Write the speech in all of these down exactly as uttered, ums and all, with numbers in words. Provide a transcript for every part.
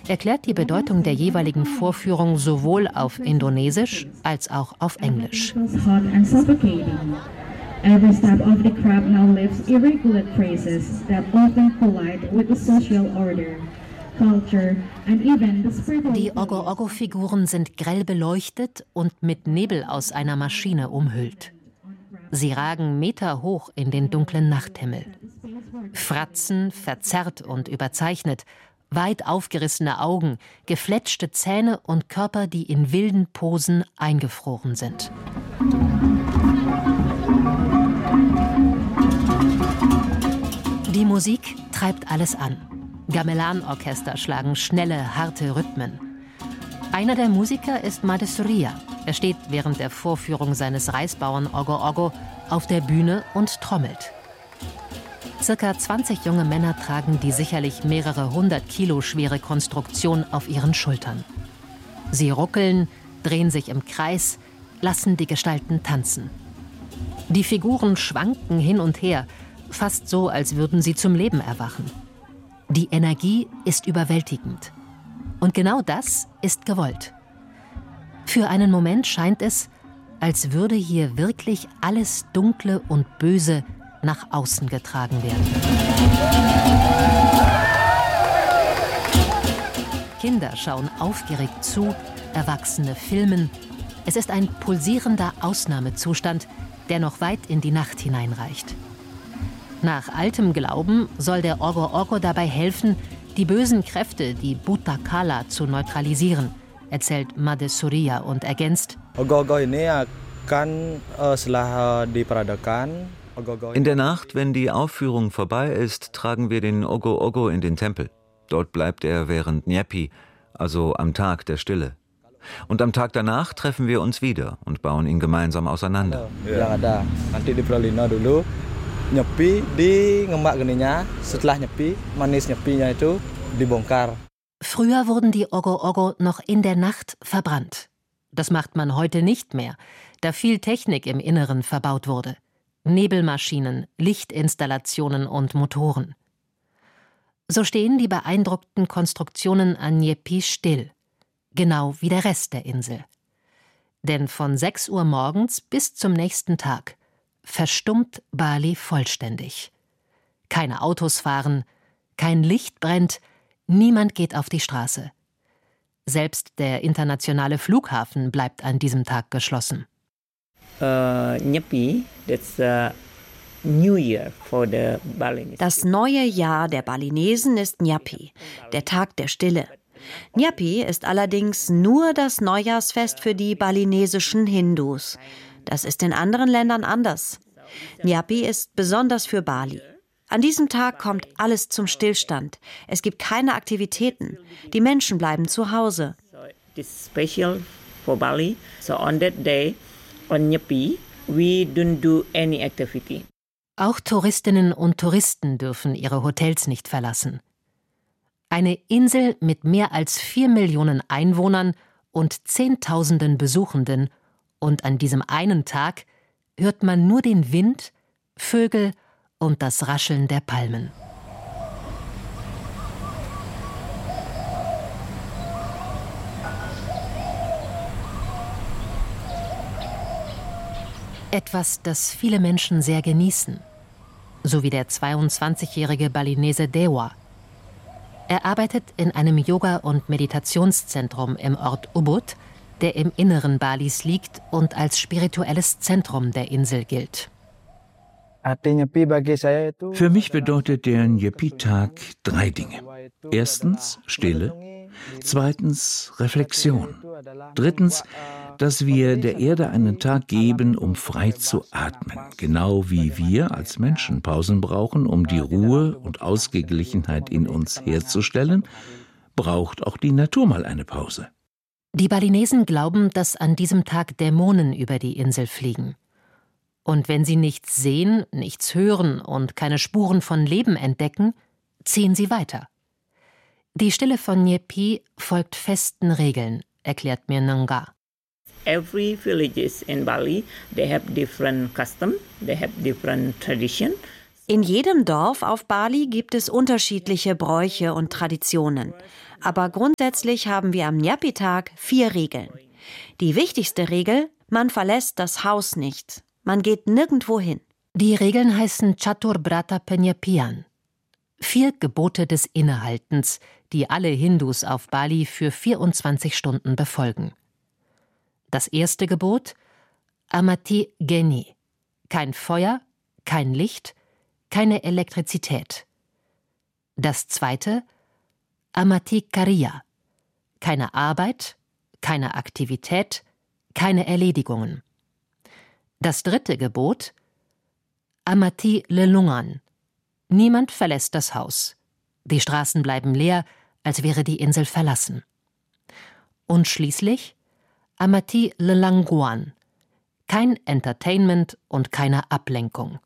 erklärt die Bedeutung der jeweiligen Vorführung sowohl auf Indonesisch als auch auf Englisch. Every step of the crowd now lives irregular phrases that often collide with the social order, culture and even the spiritual. Die Ogo-Ogo-Figuren sind grell beleuchtet und mit Nebel aus einer Maschine umhüllt. Sie ragen meterhoch in den dunklen Nachthimmel. Fratzen, verzerrt und überzeichnet, weit aufgerissene Augen, gefletschte Zähne und Körper, die in wilden Posen eingefroren sind. Die Musik treibt alles an. Gamelan-Orchester schlagen schnelle, harte Rhythmen. Einer der Musiker ist Made Surya. Er steht während der Vorführung seines Reisbauern Ogo-Ogo auf der Bühne und trommelt. Circa zwanzig junge Männer tragen die sicherlich mehrere hundert Kilo schwere Konstruktion auf ihren Schultern. Sie ruckeln, drehen sich im Kreis, lassen die Gestalten tanzen. Die Figuren schwanken hin und her, fast so, als würden sie zum Leben erwachen. Die Energie ist überwältigend. Und genau das ist gewollt. Für einen Moment scheint es, als würde hier wirklich alles Dunkle und Böse nach außen getragen werden. Kinder schauen aufgeregt zu, Erwachsene filmen. Es ist ein pulsierender Ausnahmezustand, der noch weit in die Nacht hineinreicht. Nach altem Glauben soll der Ogo-Ogo dabei helfen, die bösen Kräfte, die Buta Kala, zu neutralisieren, erzählt Made Surya und ergänzt: In der Nacht, wenn die Aufführung vorbei ist, tragen wir den Ogo-Ogo in den Tempel. Dort bleibt er während Nyepi, also am Tag der Stille. Und am Tag danach treffen wir uns wieder und bauen ihn gemeinsam auseinander. Früher wurden die Ogo-Ogo noch in der Nacht verbrannt. Das macht man heute nicht mehr, da viel Technik im Inneren verbaut wurde. Nebelmaschinen, Lichtinstallationen und Motoren. So stehen die beeindruckten Konstruktionen an Nyepi still, genau wie der Rest der Insel. Denn von sechs Uhr morgens bis zum nächsten Tag verstummt Bali vollständig. Keine Autos fahren, kein Licht brennt, niemand geht auf die Straße. Selbst der internationale Flughafen bleibt an diesem Tag geschlossen. Uh, Nyepi, that's uh, New Year for the Balinese. Das neue Jahr der Balinesen ist Nyepi, der Tag der Stille. Nyepi ist allerdings nur das Neujahrsfest für die balinesischen Hindus. Das ist in anderen Ländern anders. Nyepi ist besonders für Bali. An diesem Tag kommt alles zum Stillstand. Es gibt keine Aktivitäten. Die Menschen bleiben zu Hause. So it is special for Bali. So on that day, on Nyepi, we don't do any activity. Auch Touristinnen und Touristen dürfen ihre Hotels nicht verlassen. Eine Insel mit mehr als vier Millionen Einwohnern und Zehntausenden Besuchenden. Und an diesem einen Tag hört man nur den Wind, Vögel und das Rascheln der Palmen. Etwas, das viele Menschen sehr genießen. So wie der zweiundzwanzigjährige Balinese Dewa. Er arbeitet in einem Yoga- und Meditationszentrum im Ort Ubud, der im Inneren Balis liegt und als spirituelles Zentrum der Insel gilt. Für mich bedeutet der Nyepi-Tag drei Dinge. Erstens Stille, zweitens Reflexion, drittens, dass wir der Erde einen Tag geben, um frei zu atmen, genau wie wir als Menschen Pausen brauchen, um die Ruhe und Ausgeglichenheit in uns herzustellen, braucht auch die Natur mal eine Pause. Die Balinesen glauben, dass an diesem Tag Dämonen über die Insel fliegen. Und wenn sie nichts sehen, nichts hören und keine Spuren von Leben entdecken, ziehen sie weiter. Die Stille von Nyepi folgt festen Regeln, erklärt mir Nanga. Every villages in Bali, they have different custom, they have different tradition. In jedem Dorf auf Bali gibt es unterschiedliche Bräuche und Traditionen. Aber grundsätzlich haben wir am Nyepi-Tag vier Regeln. Die wichtigste Regel: Man verlässt das Haus nicht. Man geht nirgendwo hin. Die Regeln heißen Catur Brata Penyepian. Vier Gebote des Innehaltens, die alle Hindus auf Bali für vierundzwanzig Stunden befolgen. Das erste Gebot: Amati Geni. Kein Feuer, kein Licht, keine Elektrizität. Das zweite: Amati Kariya. Keine Arbeit, keine Aktivität, keine Erledigungen. Das dritte Gebot: Amati Lelungan. Niemand verlässt das Haus. Die Straßen bleiben leer, als wäre die Insel verlassen. Und schließlich Amati Lelanguan. Kein Entertainment und keine Ablenkung.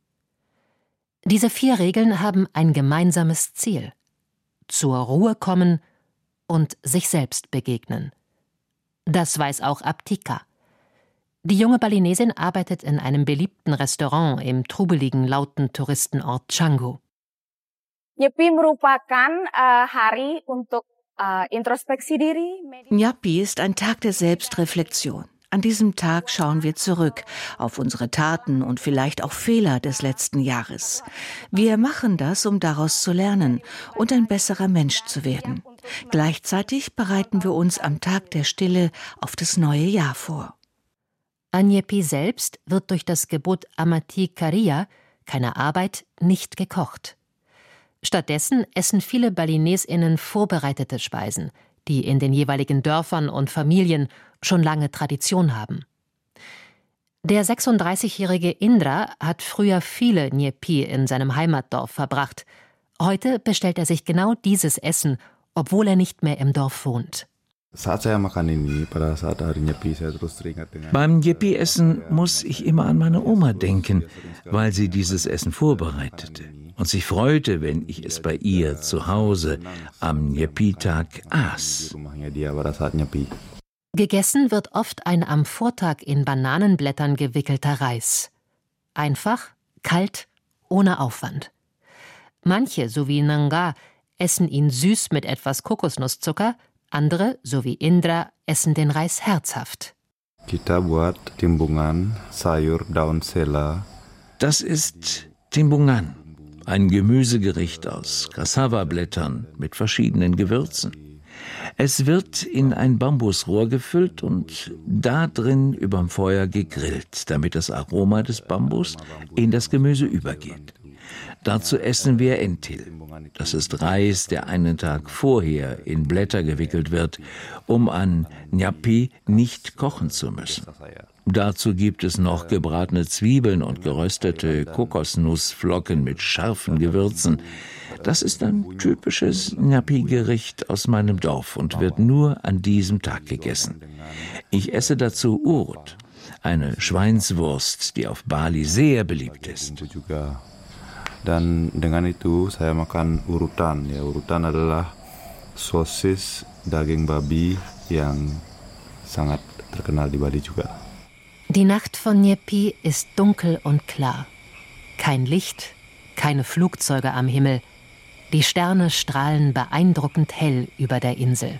Diese vier Regeln haben ein gemeinsames Ziel: zur Ruhe kommen und sich selbst begegnen. Das weiß auch Aptika. Die junge Balinesin arbeitet in einem beliebten Restaurant im trubeligen, lauten Touristenort Canggu. Nyepi merupakan uh, hari untuk uh, introspeksi diri. Nyepi ist ein Tag der Selbstreflexion. An diesem Tag schauen wir zurück auf unsere Taten und vielleicht auch Fehler des letzten Jahres. Wir machen das, um daraus zu lernen und ein besserer Mensch zu werden. Gleichzeitig bereiten wir uns am Tag der Stille auf das neue Jahr vor. An Nyepi selbst wird durch das Gebot Amati Kariya, keine Arbeit, nicht gekocht. Stattdessen essen viele BalinesInnen vorbereitete Speisen, die in den jeweiligen Dörfern und Familien schon lange Tradition haben. Der sechsunddreißigjährige Indra hat früher viele Nyepi in seinem Heimatdorf verbracht. Heute bestellt er sich genau dieses Essen, obwohl er nicht mehr im Dorf wohnt. Beim Nyepi-Essen muss ich immer an meine Oma denken, weil sie dieses Essen vorbereitete und sich freute, wenn ich es bei ihr zu Hause am Nyepi-Tag aß. Gegessen wird oft ein am Vortag in Bananenblättern gewickelter Reis. Einfach, kalt, ohne Aufwand. Manche, so wie Nanga, essen ihn süß mit etwas Kokosnusszucker, andere, so wie Indra, essen den Reis herzhaft. Das ist Timbungan, ein Gemüsegericht aus Cassava-Blättern mit verschiedenen Gewürzen. Es wird in ein Bambusrohr gefüllt und da drin überm Feuer gegrillt, damit das Aroma des Bambus in das Gemüse übergeht. Dazu essen wir Entil. Das ist Reis, der einen Tag vorher in Blätter gewickelt wird, um an Nyepi nicht kochen zu müssen. Dazu gibt es noch gebratene Zwiebeln und geröstete Kokosnussflocken mit scharfen Gewürzen. Das ist ein typisches Nyepi-Gericht aus meinem Dorf und wird nur an diesem Tag gegessen. Ich esse dazu Urut, eine Schweinswurst, die auf Bali sehr beliebt ist. Dan dengan itu saya makan urutan. Ya, urutan adalah sosis daging babi yang sangat terkenal di Bali juga. Die Nacht von Nyepi ist dunkel und klar. Kein Licht, keine Flugzeuge am Himmel. Die Sterne strahlen beeindruckend hell über der Insel.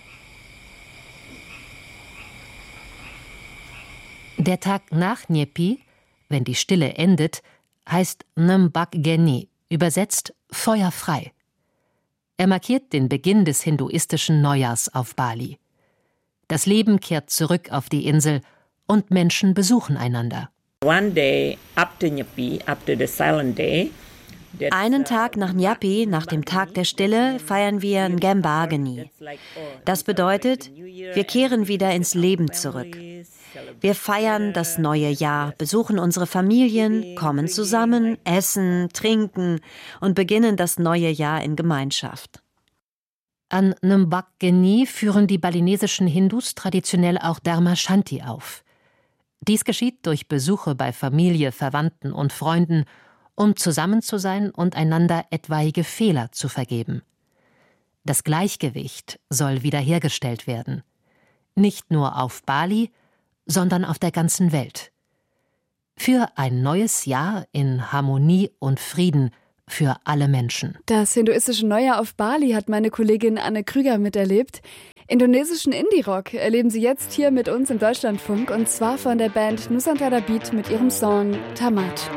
Der Tag nach Nyepi, wenn die Stille endet, heißt Nembak Geni, übersetzt feuerfrei. Er markiert den Beginn des hinduistischen Neujahrs auf Bali. Das Leben kehrt zurück auf die Insel und Menschen besuchen einander. One day after Nyepi, after the silent day, Einen Tag nach Nyepi, nach dem Tag der Stille, feiern wir Ngembageni. Das bedeutet, wir kehren wieder ins Leben zurück. Wir feiern das neue Jahr, besuchen unsere Familien, kommen zusammen, essen, trinken und beginnen das neue Jahr in Gemeinschaft. An Nembak Geni führen die balinesischen Hindus traditionell auch Dharma Shanti auf. Dies geschieht durch Besuche bei Familie, Verwandten und Freunden, um zusammen zu sein und einander etwaige Fehler zu vergeben. Das Gleichgewicht soll wiederhergestellt werden. Nicht nur auf Bali, sondern auf der ganzen Welt. Für ein neues Jahr in Harmonie und Frieden für alle Menschen. Das hinduistische Neujahr auf Bali hat meine Kollegin Anne Krüger miterlebt. Indonesischen Indie-Rock erleben Sie jetzt hier mit uns im Deutschlandfunk, und zwar von der Band Nusantara Beat mit ihrem Song Tamat.